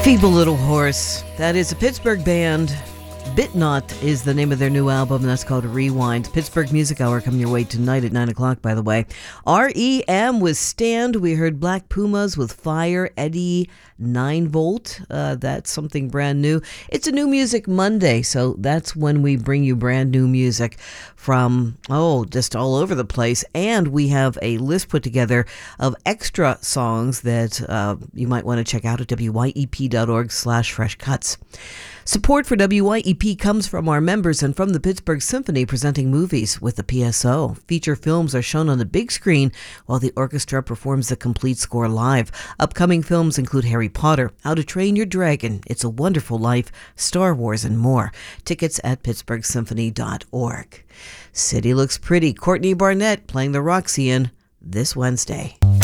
Feeble Little Horse. That is a Pittsburgh band. Bitnot is the name of their new album, and that's called Rewind. Pittsburgh Music Hour coming your way tonight at 9 o'clock, by the way. REM with Stand. We heard Black Pumas with Fire. Eddie 9 Volt. That's something brand new. It's a New Music Monday, so that's when we bring you brand new music from, just all over the place. And we have a list put together of extra songs that you might want to check out at wyep.org/freshcuts. Support for WYEP comes from our members and from the Pittsburgh Symphony presenting movies with the PSO. Feature films are shown on the big screen while the orchestra performs the complete score live. Upcoming films include Harry Potter, How to Train Your Dragon, It's a Wonderful Life, Star Wars, and more. Tickets at pittsburghsymphony.org. City Looks Pretty. Courtney Barnett playing the Roxy this Wednesday.